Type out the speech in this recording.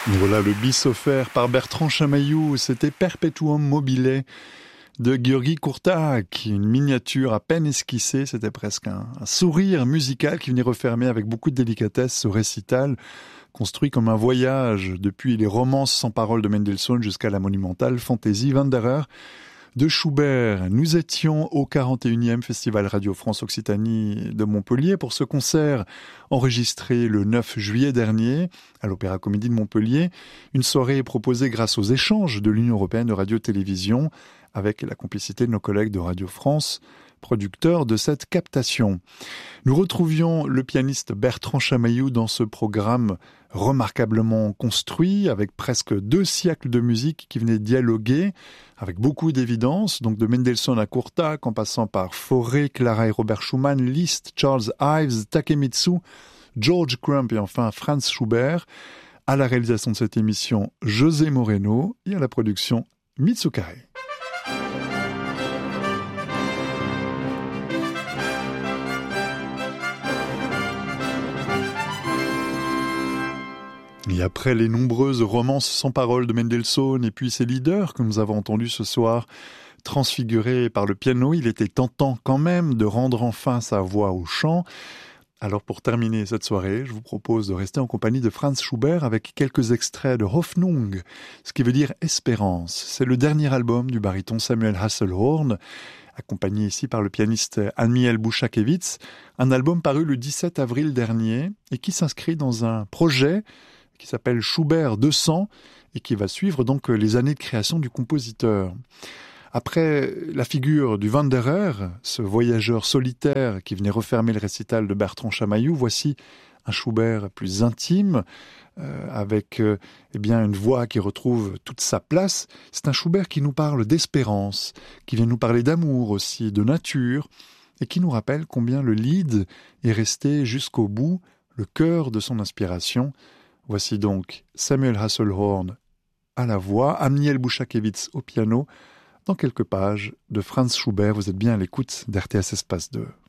Voilà le bis offert par Bertrand Chamaillou, c'était Perpetuum mobile de György Kurták, une miniature à peine esquissée, c'était presque un sourire musical qui venait refermer avec beaucoup de délicatesse ce récital, construit comme un voyage depuis les romances sans paroles de Mendelssohn jusqu'à la monumentale Fantaisie Wanderer de Schubert. Nous étions au 41e Festival Radio France Occitanie de Montpellier pour ce concert enregistré le 9 juillet dernier à l'Opéra Comédie de Montpellier. Une soirée proposée grâce aux échanges de l'Union européenne de radio-télévision avec la complicité de nos collègues de Radio France, producteurs de cette captation. Nous retrouvions le pianiste Bertrand Chamaillou dans ce programme remarquablement construit, avec presque 2 siècles de musique qui venaient dialoguer, avec beaucoup d'évidence, donc de Mendelssohn à Kurták, en passant par Fauré, Clara et Robert Schumann, Liszt, Charles Ives, Takemitsu, George Crump et enfin Franz Schubert. À la réalisation de cette émission, José Moreno, et à la production, Mitsukare. Et après les nombreuses romances sans paroles de Mendelssohn et puis ses leaders que nous avons entendus ce soir, transfigurés par le piano, il était tentant quand même de rendre enfin sa voix au chant. Alors pour terminer cette soirée, je vous propose de rester en compagnie de Franz Schubert avec quelques extraits de Hoffnung, ce qui veut dire espérance. C'est le dernier album du baryton Samuel Hasselhorn, accompagné ici par le pianiste Amiel Bouchakevitz, un album paru le 17 avril dernier et qui s'inscrit dans un projet qui s'appelle Schubert 200 et qui va suivre donc les années de création du compositeur. Après la figure du Wanderer, ce voyageur solitaire qui venait refermer le récital de Bertrand Chamaillou, voici un Schubert plus intime, avec une voix qui retrouve toute sa place. C'est un Schubert qui nous parle d'espérance, qui vient nous parler d'amour aussi, de nature, et qui nous rappelle combien le lied est resté jusqu'au bout le cœur de son inspiration. Voici donc Samuel Hasselhorn à la voix, Amiel Bouchakevitz au piano, dans quelques pages de Franz Schubert. Vous êtes bien à l'écoute d'RTS Espace 2.